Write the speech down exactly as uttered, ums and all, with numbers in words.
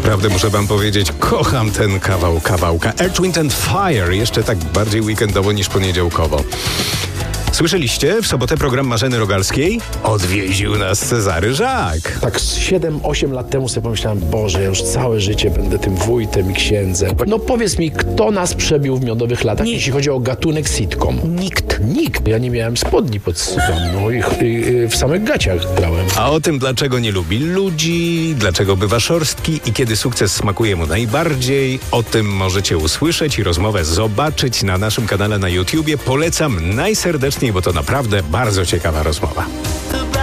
Naprawdę muszę wam powiedzieć, kocham ten kawał kawałka. Earth, Wind and Fire, jeszcze tak bardziej weekendowo niż poniedziałkowo. Słyszeliście? W sobotę program Marzeny Rogalskiej odwiedził nas Cezary Żak. Tak z siedem osiem lat temu sobie pomyślałem, Boże, ja już całe życie będę tym wójtem i księdzem. No powiedz mi, kto nas przebił w miodowych latach, Nikt. jeśli chodzi o gatunek sitcom? Nikt. Nikt. Ja nie miałem spodni pod sutanną i, i, i w samych gaciach grałem. A o tym, dlaczego nie lubi ludzi, dlaczego bywa szorstki i kiedy sukces smakuje mu najbardziej, o tym możecie usłyszeć i rozmowę zobaczyć na naszym kanale na YouTubie. Polecam najserdeczniej, bo to naprawdę bardzo ciekawa rozmowa.